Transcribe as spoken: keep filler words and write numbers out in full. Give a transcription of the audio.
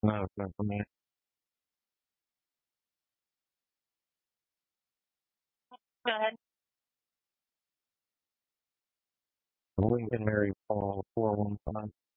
No, it's not for me. Good. Lincoln Mary Paul four one five.